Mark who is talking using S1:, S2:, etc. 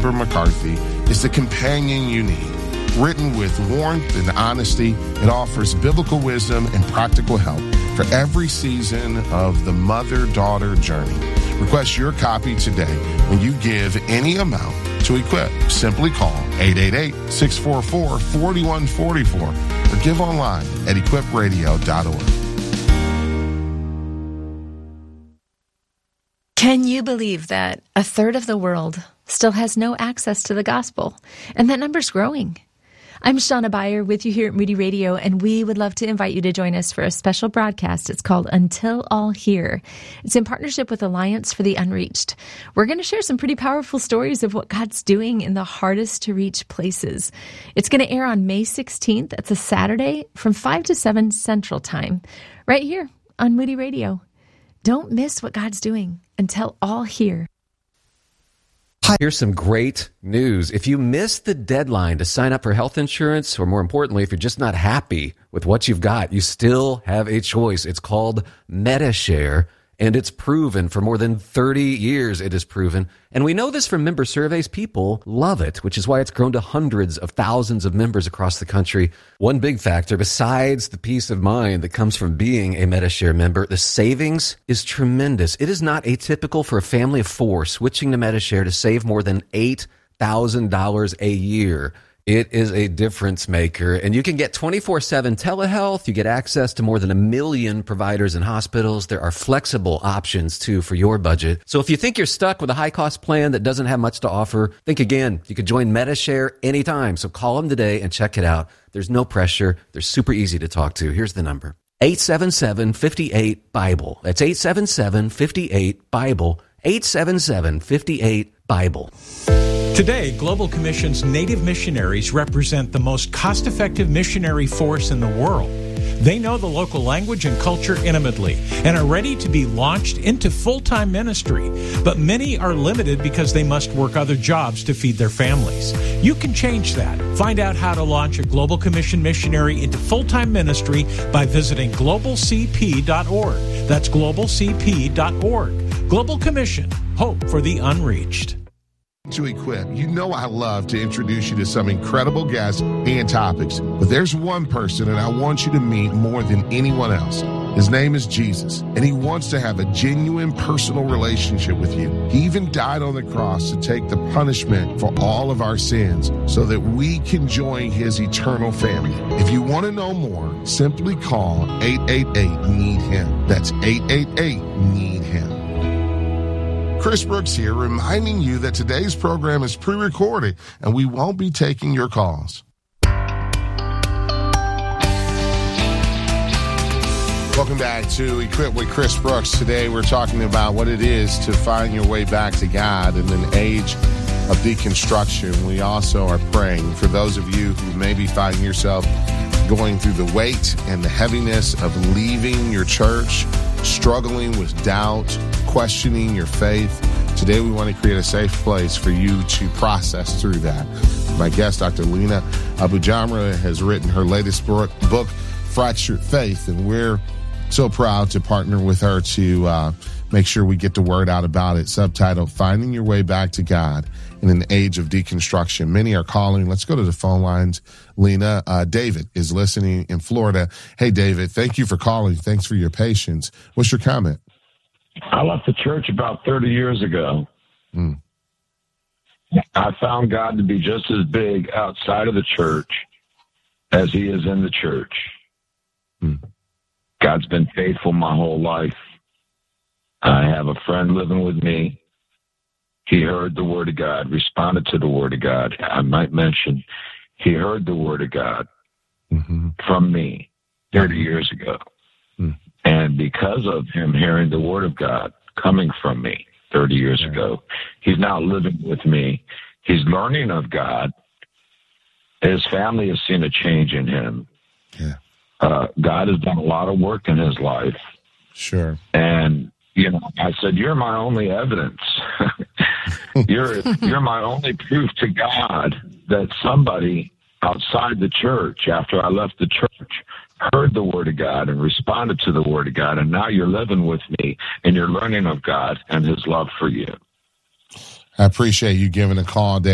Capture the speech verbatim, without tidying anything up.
S1: Wilbur McCarthy is the companion you need. Written with warmth and honesty, it offers biblical wisdom and practical help for every season of the mother-daughter journey. Request your copy today when you give any amount to Equip. Simply call eight eight eight, six four four, four one four four or give online at equip radio dot org.
S2: Can you believe that a third of the world still has no access to the gospel? And that number's growing. I'm Shauna Beyer with you here at Moody Radio, and we would love to invite you to join us for a special broadcast. It's called Until All Hear. It's in partnership with Alliance for the Unreached. We're going to share some pretty powerful stories of what God's doing in the hardest to reach places. It's going to air on May sixteenth. It's a Saturday from five to seven Central Time, right here on Moody Radio. Don't miss what God's doing until all hear.
S3: Here's some great news. If you missed the deadline to sign up for health insurance, or more importantly, if you're just not happy with what you've got, you still have a choice. It's called Medi-Share, and it's proven for more than thirty years it is proven. And we know this from member surveys. People love it, which is why it's grown to hundreds of thousands of members across the country. One big factor, besides the peace of mind that comes from being a Medi-Share member, the savings is tremendous. It is not atypical for a family of four switching to Medi-Share to save more than eight thousand dollars a year. It is a difference maker, and you can get twenty-four seven telehealth. You get access to more than a million providers and hospitals. There are flexible options, too, for your budget. So if you think you're stuck with a high-cost plan that doesn't have much to offer, think again. You could join Medi-Share anytime, so call them today and check it out. There's no pressure. They're super easy to talk to. Here's the number. eight seven seven, five eight, BIBLE. That's eight seven seven, five eight, BIBLE. eight seven seven, five eight, BIBLE.
S4: Today, Global Commission's Native missionaries represent the most cost-effective missionary force in the world. They know the local language and culture intimately and are ready to be launched into full-time ministry. But many are limited because they must work other jobs to feed their families. You can change that. Find out how to launch a Global Commission missionary into full-time ministry by visiting global c p dot org. That's global c p dot org. Global Commission, hope for the unreached.
S1: To Equip, you know I love to introduce you to some incredible guests and topics, but there's one person that I want you to meet more than anyone else. His name is Jesus, and he wants to have a genuine personal relationship with you. He even died on the cross to take the punishment for all of our sins so that we can join his eternal family. If you want to know more, simply call eight eight eight, need him. That's eight eight eight, need him. Chris Brooks here, reminding you that today's program is pre-recorded and we won't be taking your calls. Welcome back to Equip with Chris Brooks. Today we're talking about what it is to find your way back to God in an age of deconstruction. We also are praying for those of you who maybe find yourself going through the weight and the heaviness of leaving your church, struggling with doubt, questioning your faith. Today we want to create a safe place for you to process through that. My guest, Doctor Lena Abujamra, has written her latest book, Fractured Faith, and we're so proud to partner with her to uh, make sure we get the word out about it. Subtitled, Finding Your Way Back to God in an Age of Deconstruction. Many are calling. Let's go to the phone lines. Lena, uh, David is listening in Florida. Hey, David, thank you for calling. Thanks for your patience. What's your comment?
S5: I left the church about thirty years ago. Mm. I found God to be just as big outside of the church as he is in the church. Mm. God's been faithful my whole life. I have a friend living with me. He heard the word of God, responded to the word of God. I might mention he heard the word of God mm-hmm. from me thirty years ago. Mm. And because of him hearing the word of God coming from me thirty years yeah. ago, he's now living with me. He's learning of God. His family has seen a change in him. Yeah. Uh, God has done a lot of work in his life.
S1: Sure.
S5: And, you know, I said, you're my only evidence. you're, you're my only proof to God that somebody outside the church, after I left the church, heard the word of God and responded to the word of God, and now you're living with me and you're learning of God and his love for you.
S1: I appreciate you giving a call, Dave.